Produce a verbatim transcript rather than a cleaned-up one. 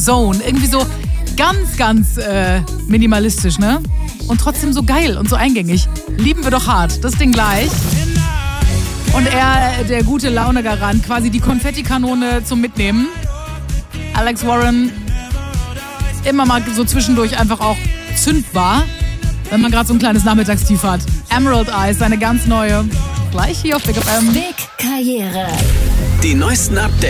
Zone. Irgendwie so ganz, ganz äh, minimalistisch, ne? Und trotzdem so geil und so eingängig. Lieben wir doch hart. Das Ding gleich. Und er, der gute Laune-Garant, quasi die Konfettikanone zum Mitnehmen. Alex Warren, immer mal so zwischendurch einfach auch zündbar, wenn man gerade so ein kleines Nachmittagstief hat. Emerald Eyes, seine ganz neue. Gleich hier auf Big F M. Big Karriere. Die neuesten Updates